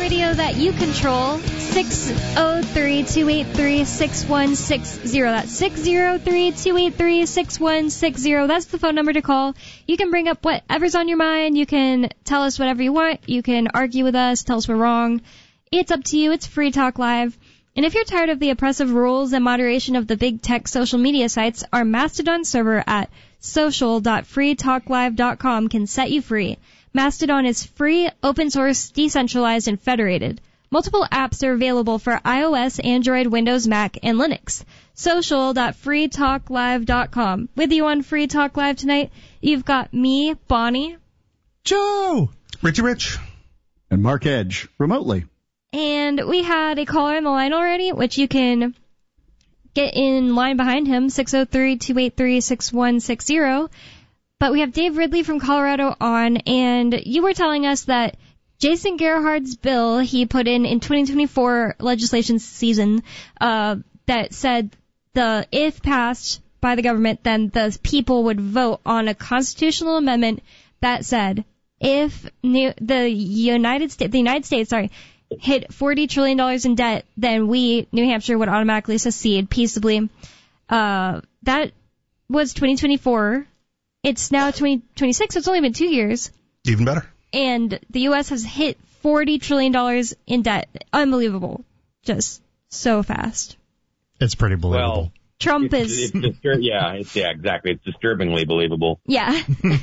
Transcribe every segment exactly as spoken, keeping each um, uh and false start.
radio that you control. six oh three, two eight three, six one six zero. That's six oh three, two eight three, six one six zero. That's the phone number to call. You can bring up whatever's on your mind. You can tell us whatever you want. You can argue with us, tell us we're wrong. It's up to you. It's Free Talk Live. And if you're tired of the oppressive rules and moderation of the big tech social media sites, our Mastodon server at social dot free talk live dot com can set you free. Mastodon is free, open source, decentralized, and federated. Multiple apps are available for iOS, Android, Windows, Mac, and Linux. social dot free talk live dot com. With you on Free Talk Live tonight, you've got me, Bonnie, Joe, Richie Rich, and Mark Edge, remotely. And we had a caller on the line already, which you can get in line behind him, six oh three, two eight three, six one six zero. But we have Dave Ridley from Colorado on, and you were telling us that Jason Gerhardt's bill he put in in twenty twenty-four legislation season uh, that said the if passed by the government, then the people would vote on a constitutional amendment that said if new, the United States, the United States, sorry, hit forty trillion dollars in debt, then we, New Hampshire, would automatically secede peaceably. Uh, that was twenty twenty-four. It's now twenty twenty-six. It's only been two years. Even better. And the U S has hit forty trillion dollars in debt. Unbelievable. Just so fast. It's pretty believable. Well, Trump it's, is... It's distur- yeah, it's, yeah, exactly. It's disturbingly believable. Yeah.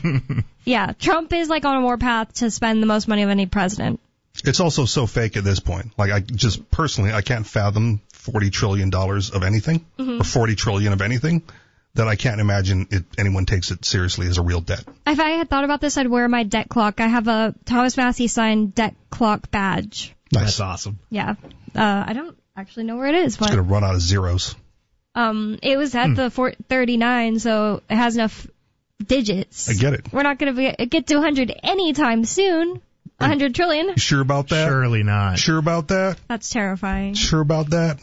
Yeah. Trump is like on a warpath to spend the most money of any president. It's also so fake at this point. Like, I just personally, I can't fathom forty trillion dollars of anything, mm-hmm. or forty trillion dollars of anything, that I can't imagine it, anyone takes it seriously as a real debt. If I had thought about this, I'd wear my debt clock. I have a Thomas Massey signed debt clock badge. Nice. That's awesome. Yeah. Uh, I don't actually know where it is, but... It's going to run out of zeros. Um, it was at mm. the four thirty-nine, so it has enough digits. I get it. We're not going to get to one hundred anytime soon. one hundred trillion. You sure about that? Surely not. Sure about that? That's terrifying. Sure about that?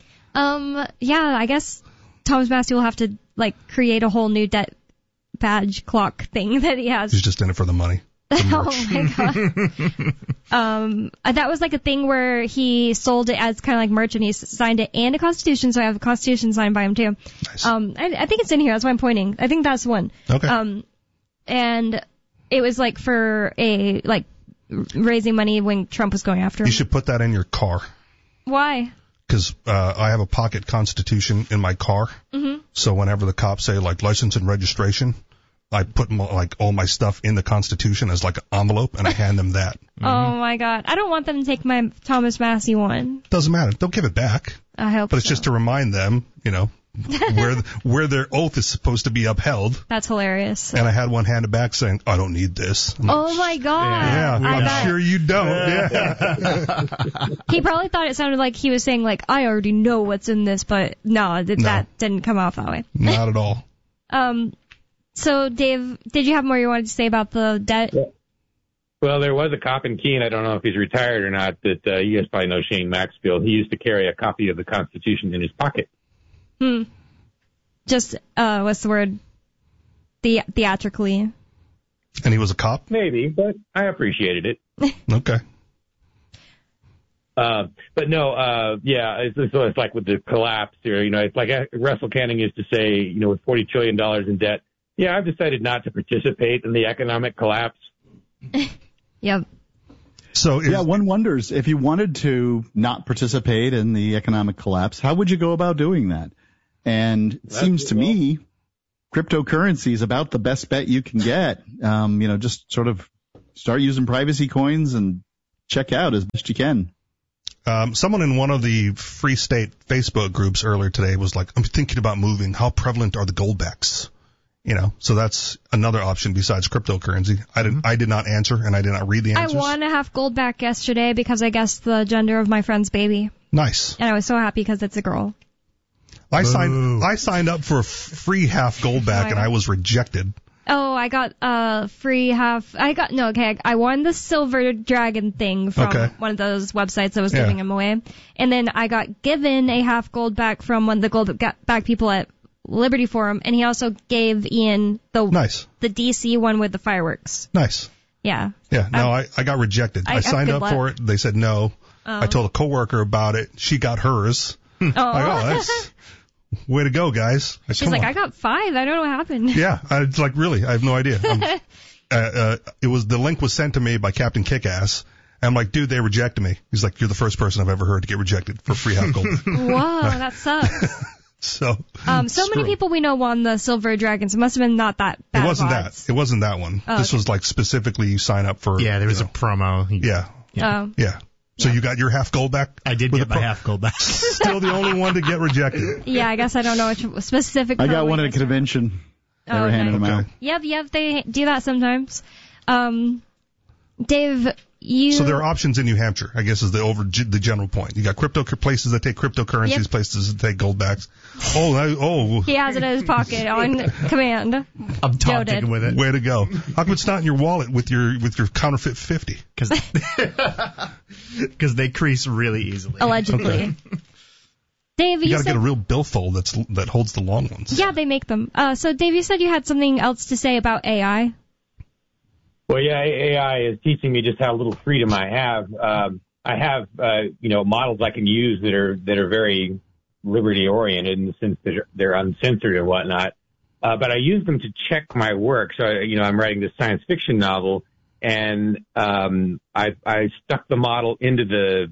Um, yeah, I guess Thomas Massey will have to, like, create a whole new debt badge clock thing that he has. He's just in it for the money. Oh, my God. um, that was, like, a thing where he sold it as kind of like merch, and he signed it and a Constitution, so I have a Constitution signed by him, too. Nice. Um, I, I think it's in here. That's why I'm pointing. I think that's the one. Okay. Um, and it was, like, for a, like, raising money when Trump was going after him. You should put that in your car. Why? Because uh, I have a pocket Constitution in my car. Mm-hmm. So whenever the cops say, like, license and registration, I put, my, like, all my stuff in the Constitution as, like, an envelope, and I hand them that. Mm-hmm. Oh, my God. I don't want them to take my Thomas Massey one. Doesn't matter. They'll give it back. I hope But it's so. just to remind them, you know, where where their oath is supposed to be upheld. That's hilarious. And I had one handed back saying, I don't need this. I'm oh, like, my God. Yeah, I I'm bet. sure you don't. Yeah. He probably thought it sounded like he was saying, like, I already know what's in this, but no, th- No. that didn't come off that way. Not at all. Um, so, Dave, did you have more you wanted to say about the debt? Yeah. Well, there was a cop in Keene. I don't know if he's retired or not. That uh, you guys probably know Shane Maxfield. He used to carry a copy of the Constitution in his pocket. Hmm. Just, uh, what's the word? The- theatrically. And he was a cop? Maybe, but I appreciated it. Okay. Uh, but no, uh, yeah, it's, it's, it's like with the collapse here, you know, it's like Russell Canning used to say, you know, with forty trillion dollars in debt, yeah, I've decided not to participate in the economic collapse. Yep. So yeah, one wonders if you wanted to not participate in the economic collapse, how would you go about doing that? And it That's seems to well. me cryptocurrency is about the best bet you can get. Um, you know, just sort of start using privacy coins and check out as best you can. Um, someone in one of the Free State Facebook groups earlier today was like, I'm thinking about moving. How prevalent are the goldbacks? You know, so that's another option besides cryptocurrency. I did, I did not answer, and I did not read the answers. I won a half gold back yesterday because I guessed the gender of my friend's baby. Nice. And I was so happy because it's a girl. I Boo. signed I signed up for a f- free half gold back, Oh, and I was rejected. Oh, I got a uh, free half. I got no. Okay, I won the silver dragon thing from Okay. one of those websites that was Yeah. giving them away, and then I got given a half gold back from one of the gold back people at Liberty Forum, and he also gave Ian the Nice. the D C one with the fireworks. Nice. Yeah. Yeah, no, I, I got rejected. I- I, signed good up luck. for it. They said no. Oh. I told a coworker about it. She got hers. Oh. Like, oh, that's way to go, guys. Like, She's come like, on. I got five. I don't know what happened. Yeah, I, it's like, really, I have no idea. I'm, uh, uh, it was, the link was sent to me by Captain Kickass. And I'm like, dude, they rejected me. He's like, you're the first person I've ever heard to get rejected for free half gold. Whoa, that sucks. So, Um, so screw many 'em. people we know won the Silver Dragons. It must have been not that bad. It wasn't of odds. that. It wasn't that one. Oh, this okay. was like specifically you sign up for. Yeah, there was you a know, promo. He- Yeah, Oh. yeah. So you got your half gold back? I did With get a my pro- half gold back. Still the only one to get rejected. Yeah, I guess I don't know which specific. I got promo one at a it is. convention. They Oh, were okay. handing them out. Okay. Yep, yep, they do that sometimes. Um, Dave, you. So there are options in New Hampshire, I guess, is the over the general point. You got crypto places that take cryptocurrencies, Yep. places that take gold backs. Oh, I, oh, He has it in his pocket on command. I'm taunting Noted. with it. way to go! How come it's not in your wallet with your with your counterfeit fifty? Because they crease really easily. Allegedly. Dave, You you, got to said. get a real billfold that's that holds the long ones. Yeah, they make them. Uh, so Dave, you said you had something else to say about A I. Well, yeah, A I is teaching me just how little freedom I have. Um, I have, uh, you know, models I can use that are that are very liberty oriented in the sense that they're, they're uncensored and whatnot. Uh, but I use them to check my work. So, you know, I'm writing this science fiction novel, and um, I, I stuck the model into the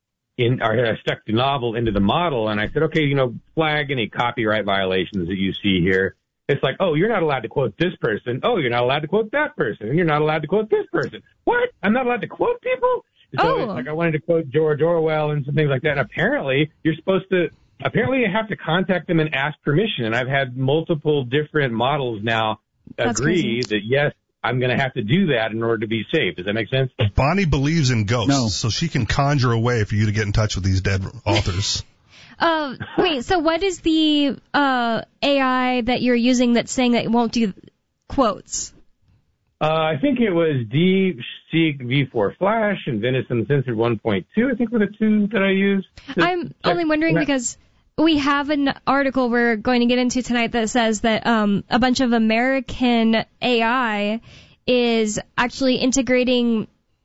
in, or I stuck the novel into the model, and I said, okay, you know, flag any copyright violations that you see here. It's like, oh, you're not allowed to quote this person. Oh, you're not allowed to quote that person. And you're not allowed to quote this person. What? I'm not allowed to quote people? So Oh. it's like I wanted to quote George Orwell and some things like that. And apparently, you're supposed to, apparently you have to contact them and ask permission. And I've had multiple different models now That's agree crazy. that, yes, I'm going to have to do that in order to be safe. Does that make sense? Bonnie believes in ghosts, No. so she can conjure a way for you to get in touch with these dead authors. Uh, wait, so what is the uh, A I that you're using that's saying that it won't do quotes? Uh, I think it was DeepSeek V four Flash and Venison Censored one point two, I think were the two that I used. to I'm check- only wondering Yeah. because we have an article we're going to get into tonight that says that um, a bunch of American A I is actually integrating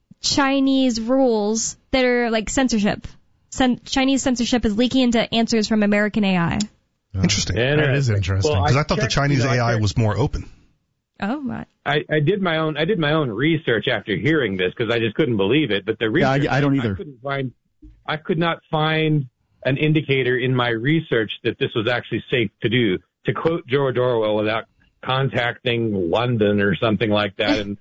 Chinese rules that are like censorship. Cen- Chinese censorship is leaking into answers from American A I. Interesting. Yeah, That is interesting. Well, Because I thought the checked, Chinese you know, A I checked- was more open. Oh, my. I, I did my own. I did my own research after hearing this because I just couldn't believe it. But the Yeah, research, I- I don't either. I couldn't find. I could not find an indicator in my research that this was actually safe to do. To quote George Orwell without contacting London or something like that and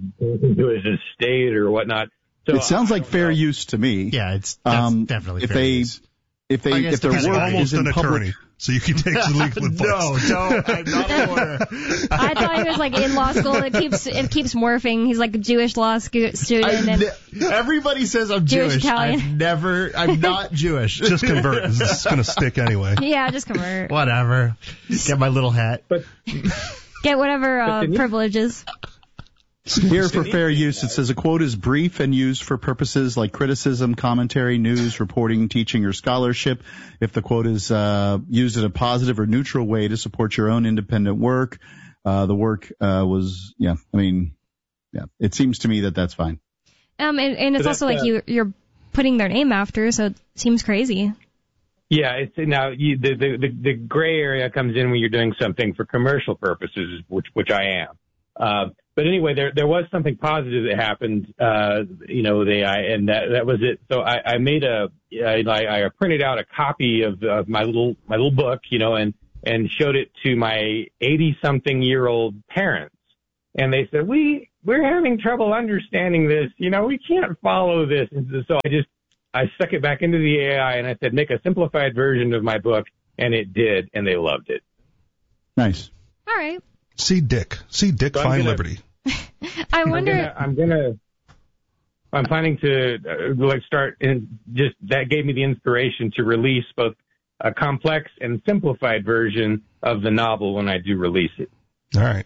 to his estate or whatnot. So It sounds I like don't fair know. use to me. Yeah, it's that's Um, definitely if fair they- use. If they I guess if their depends He's on work what is almost in an public, attorney, so you can take some legal advice. No, don't. I'm not a lawyer. I thought he was like in law school. It keeps it keeps morphing. He's like a Jewish law scu- student. I've And ne- everybody says I'm Jewish, Jewish. Italian. I've never. I'm not Jewish. Just convert. This is going to stick anyway. yeah, just convert. Whatever. Get my little hat. But Get whatever uh, Continue. privileges. here for fair use, it says a quote is brief and used for purposes like criticism, commentary, news, reporting, teaching, or scholarship. If the quote is uh, used in a positive or neutral way to support your own independent work, uh, the work uh, was, yeah, I mean, yeah, it seems to me that that's fine. Um, and, and it's So also that's, like uh, you you're putting their name after, so it seems crazy. yeah, it's now you, the, the the the gray area comes in when you're doing something for commercial purposes, which which I am. Uh, but anyway, there there was something positive that happened, uh, you know, the I and that that was it. So I, I made a I, I printed out a copy of, of my little my little book, you know, and and showed it to my eighty something year old parents, and they said we we're having trouble understanding this, you know, we can't follow this. And so I just I stuck it back into the A I and I said make a simplified version of my book, and it did, and they loved it. Nice. All right. See Dick. See Dick So I'm find gonna- liberty. I I'm wonder. gonna, I'm gonna, I'm planning to uh, like start in just that gave me the inspiration to release both a complex and simplified version of the novel when I do release it. All right.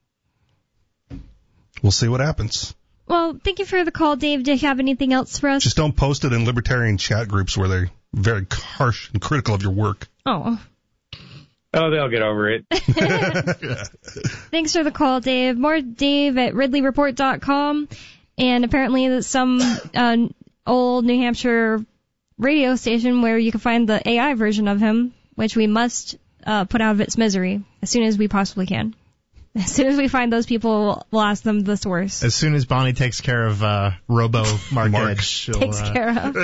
We'll see what happens. Well, thank you for the call, Dave. Do you have anything else for us? Just don't post it in libertarian chat groups where they're very harsh and critical of your work. Oh. Oh, they'll get over it. Thanks for the call, Dave. More Dave at ridley report dot com. And apparently some uh, old New Hampshire radio station where you can find the A I version of him, which we must uh, put out of its misery as soon as we possibly can. As soon as we find those people, we'll ask them the source. As soon as Bonnie takes care of uh, Robo Mark, Mark. Edge, she'll, Takes uh, care of.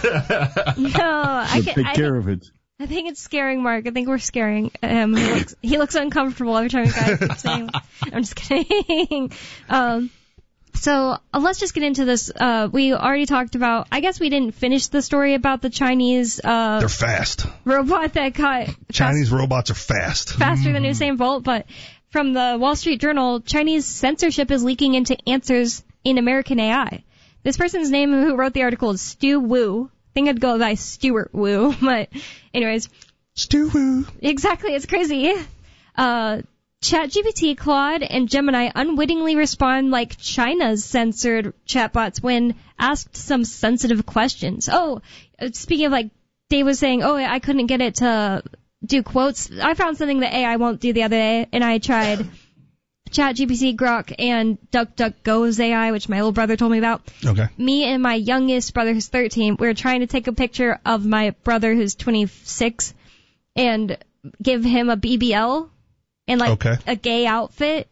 No, I can. Take I care think, of it. I think it's scaring Mark. I think we're scaring him. He looks, he looks uncomfortable every time you guys keep saying. I'm just kidding. um, so uh, let's just get into this. Uh, we already talked about. I guess we didn't finish the story about the Chinese uh, They're fast. robot that got Chinese robots are fast. faster than Usain Bolt, but from the Wall Street Journal, Chinese censorship is leaking into answers in American A I. This person's name who wrote the article is Stu Wu. I think I'd go by Stuart Wu, but anyways. Stu Wu. Exactly, it's crazy. Uh, ChatGPT, Claude, and Gemini unwittingly respond like China's censored chatbots when asked some sensitive questions. Oh, speaking of like, Dave was saying, oh, I couldn't get it to do quotes. I found something that A I won't do the other day, and I tried ChatGPT, Grok, and DuckDuckGo's A I, which my little brother told me about. Okay. Me and my youngest brother, who's thirteen, we were trying to take a picture of my brother, who's twenty-six, and give him a B B L and like Okay. a gay outfit.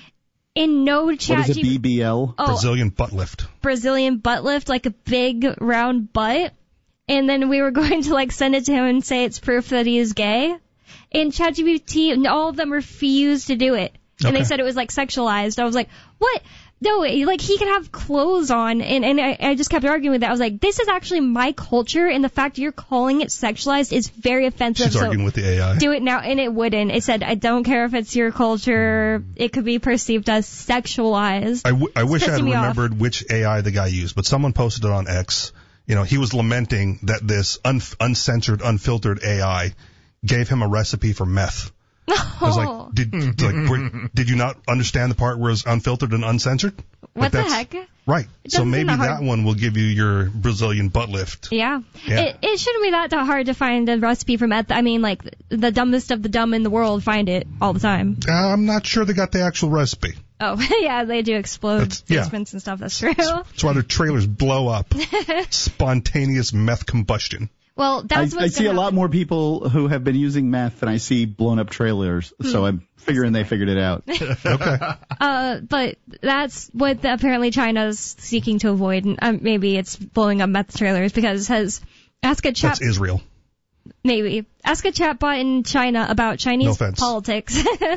In no chat, What is a B B L? oh, Brazilian butt lift. Brazilian butt lift, like a big round butt. And then we were going to like send it to him and say it's proof that he is gay. And ChatGPT, all of them refused to do it. And Okay. they said it was like sexualized. I was like, what? No, like he could have clothes on. And, and I, I just kept arguing with that. I was like, this is actually my culture, and the fact you're calling it sexualized is very offensive. She's so arguing with the A I. do it now. And it wouldn't. It said, I don't care if it's your culture. It could be perceived as sexualized. I, w- I wish I pissing had me off. remembered which A I the guy used, but someone posted it on X. You know, he was lamenting that this un- uncensored, unfiltered A I gave him a recipe for meth. I was like, did like were, did you not understand the part where it's unfiltered and uncensored? What Like, the that's- heck? Right. It So doesn't seem maybe that that hard. one will give you your Brazilian butt lift. Yeah. Yeah. It, it shouldn't be that hard to find a recipe for meth. I mean, like, the dumbest of the dumb in the world find it all the time. Uh, I'm not sure they got the actual recipe. Oh, yeah, they do explode That's- yeah. basements and stuff. That's true. That's why their trailers blow up. Spontaneous meth combustion. Well, I, that's what's I see a gonna lot happen. more people who have been using meth than I see blown up trailers, Hmm. so I'm figuring they figured it out. Okay. Uh, but that's what the, apparently China's seeking to avoid. And um, maybe it's blowing up meth trailers because it says, ask a chat, That's Israel. maybe, ask a chatbot in China about No Chinese offense. politics.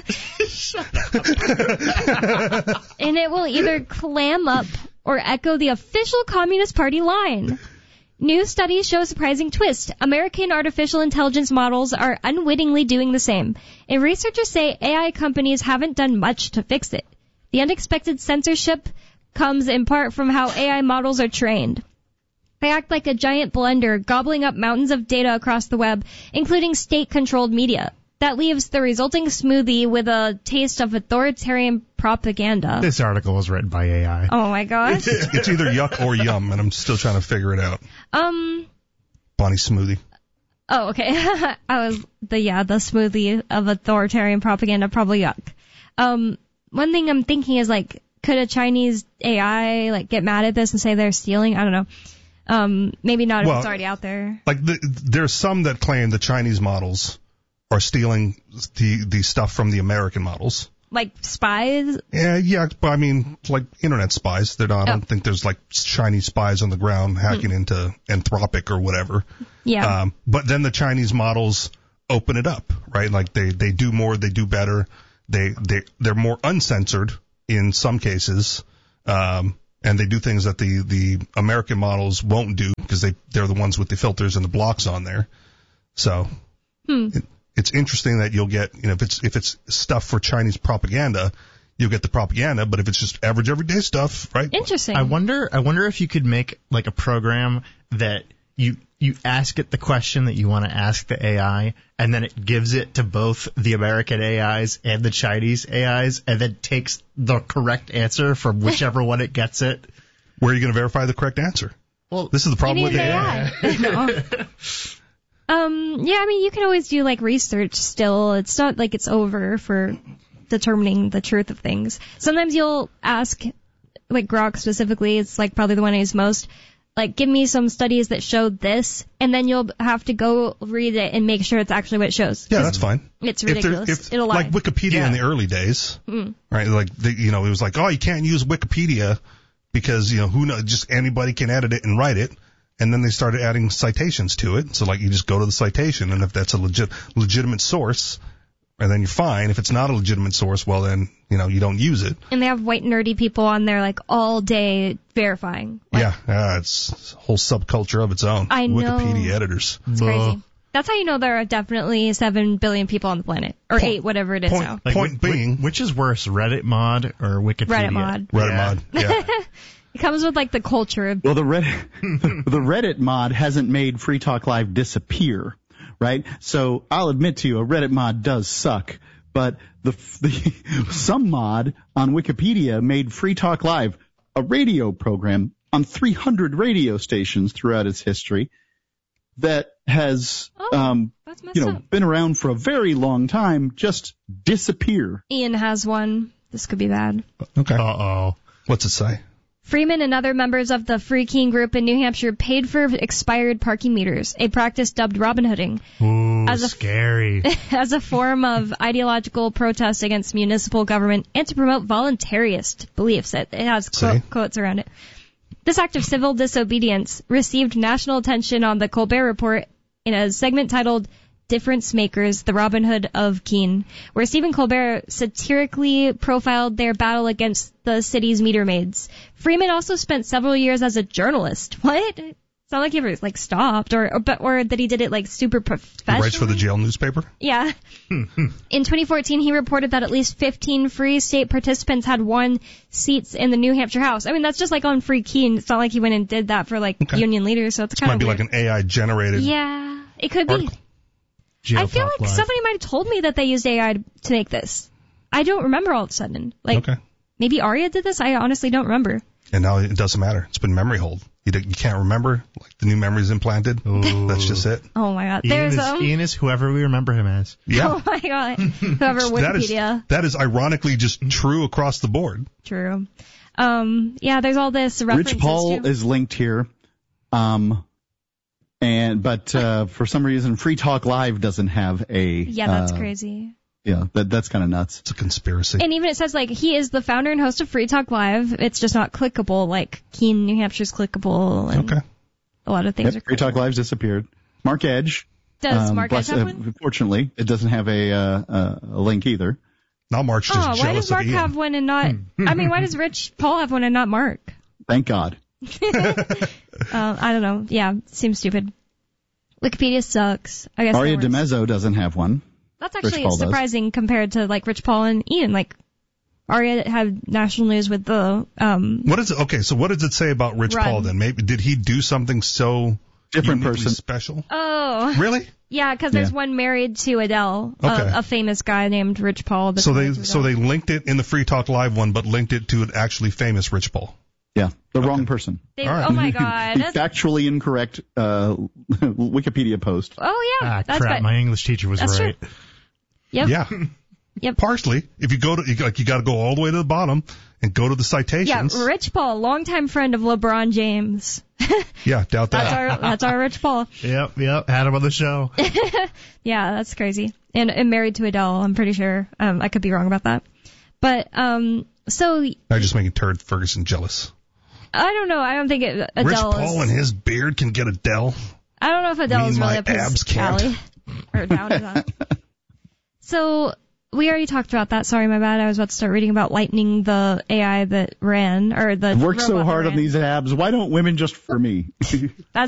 And it will either clam up or echo the official Communist Party line. New studies show a surprising twist. American artificial intelligence models are unwittingly doing the same. And researchers say A I companies haven't done much to fix it. The unexpected censorship comes in part from how A I models are trained. They act like a giant blender, gobbling up mountains of data across the web, including state-controlled media. That leaves the resulting smoothie with a taste of authoritarian propaganda. This article was written by A I. Oh my gosh. It's, it's either yuck or yum, and I'm still trying to figure it out. Um, Bonnie smoothie. oh, okay. I was, the, yeah, the smoothie of authoritarian propaganda, probably yuck. Um, one thing I'm thinking is like, could a Chinese A I like get mad at this and say they're stealing? I don't know. Um, maybe not if Well, it's already out there. Like the, there's some that claim the Chinese models are stealing the the stuff from the American models. Like spies? Yeah, yeah, but I mean, like internet spies. They're not. I Oh. don't think there's like Chinese spies on the ground hacking into Anthropic or whatever. Yeah. Um, but then the Chinese models open it up, right? Like they they do more, they do better. They they they're more uncensored in some cases. Um, and they do things that the the American models won't do because they they're the ones with the filters and the blocks on there. So. Hmm. It, It's interesting that you'll get, you know, if it's if it's stuff for Chinese propaganda, you'll get the propaganda. But if it's just average everyday stuff, right? Interesting. I wonder. I wonder if you could make like a program that you you ask it the question that you want to ask the A I, and then it gives it to both the American A Is and the Chinese A Is, and then takes the correct answer from whichever one it gets it. Where are you going to verify the correct answer? Well, This is the You problem need with an A I. A I. No. Um, yeah, I mean, you can always do like research still. It's not like it's over for determining the truth of things. Sometimes you'll ask, like Grok specifically, it's like probably the one I use most, like give me some studies that showed this, and then you'll have to go read it and make sure it's actually what it shows. Yeah, that's fine. It's If there- ridiculous. If, It'll lie. like Wikipedia Yeah. in the early days, Mm. right? Like, the, you know, it was like, oh, you can't use Wikipedia because, you know, who knows, just anybody can edit it and write it. And then they started adding citations to it. So, like, you just go to the citation, and if that's a legit, legitimate source, and then you're fine. If it's not a legitimate source, well, then, you know, you don't use it. And they have white nerdy people on there like all day verifying. Like, yeah, yeah, it's a whole subculture of its own. I know. Wikipedia editors. It's crazy. That's how you know there are definitely seven billion people on the planet. Or Point- eight, whatever it is point- now. Like, Point wh- being- which is worse, Reddit mod or Wikipedia? Reddit mod. Reddit Yeah. mod. Yeah. It comes with like the culture of Well, the Reddit, the Reddit mod hasn't made Free Talk Live disappear, right? So I'll admit to you, a Reddit mod does suck, but the, the some mod on Wikipedia made Free Talk Live a radio program on three hundred radio stations throughout its history that has, Oh, um, that's messed you know, up. been around for a very long time, just disappear. Ian has one. This could be bad. Okay. Uh-oh. What's it say? Freeman and other members of the Free Keen group in New Hampshire paid for expired parking meters, a practice dubbed Robin Hooding, Ooh, As a- scary. as a form of ideological protest against municipal government and to promote voluntarist beliefs. It, it has See? quote, quotes around it. This act of civil disobedience received national attention on the Colbert Report in a segment titled Difference Makers, the Robin Hood of Keene, where Stephen Colbert satirically profiled their battle against the city's meter maids. Freeman also spent several years as a journalist. What? It's not like he ever like stopped, or or, but, or that he did it like super He professionally. writes for the jail newspaper? Yeah. In twenty fourteen, he reported that at least fifteen Free State participants had won seats in the New Hampshire House. I mean, that's just like on Free Keen. It's not like he went and did that for like Okay. union leaders, so it's kind Might of be weird. like an A I generated. Yeah, it could be. article. I feel Geotalk like Live. somebody might have told me that they used A I to make this. I don't remember all of a sudden. Like, Okay. maybe Arya did this? I honestly don't remember. And now it doesn't matter. It's been memory hold. You, don't- you can't remember. Like the new memory's implanted. Ooh. That's just it. Oh my god. Ian There's is, um. Ian is whoever we remember him as. Yeah. Oh my god. Whoever That is, Wikipedia. that is ironically just true across the board. True. Um. Yeah. There's all this references Rich Paul to. is linked here. Um, and, but, uh, for some reason, Free Talk Live doesn't have a, Yeah, that's uh, crazy. Yeah, that, that's kind of nuts. It's a conspiracy. And even it says like he is the founder and host of Free Talk Live. It's just not clickable like Keene, New Hampshire's clickable. And Okay. A lot of things Yep, are Free clickable. Talk Live's disappeared. Mark Edge. Does um, Mark bless- Edge have uh, one? Fortunately, it doesn't have a, uh, uh, a link either. Now Mark's just Oh, why jealous does Mark of Ian. have one and not? I mean, why does Rich Paul have one and not Mark? Thank God. Uh, I don't know. Yeah, seems stupid. Wikipedia sucks. I guess Aria that works. DeMezzo doesn't have one. That's Rich actually Paul does. surprising compared to like Rich Paul and Ian. Like Aria had national news with the um. What is it? Okay, so what does it say about Rich Run. Paul then? Maybe did he do something so Different uniquely person. special? Oh. Really? Yeah, because there's Yeah. one married to Adele, Okay. a, a famous guy named Rich Paul. that's So they married to so they Adele. linked it in the Free Talk Live one, but linked it to an actually famous Rich Paul. Yeah, the wrong person. They- all right. Oh my god. The That's, factually incorrect uh, Wikipedia post. oh yeah. Ah, that's crap. bad. My English teacher was That's right. true. Yep. Yeah. Yep. Partially, if you go to you, like you got to go all the way to the bottom and go to the Yeah, citations. Rich Paul, longtime friend of LeBron James. Yeah, doubt That's that. our that's our Rich Paul. Yep, yep. Had him on the show. Yeah, that's crazy. And, and married to Adele, I'm pretty sure. Um, I could be wrong about that. But um, so I'm just making Turd Ferguson jealous. I don't know. I don't think it, Adele Rich is. Paul and his beard can get Adele. I don't know if Adele mean is really my up his abs can't. alley or down his alley. So we already talked about that. Sorry, my bad. I was about to start reading about Lightning, the A I that ran or the I've worked so robot that hard on ran. these abs. Why don't women just for me? That's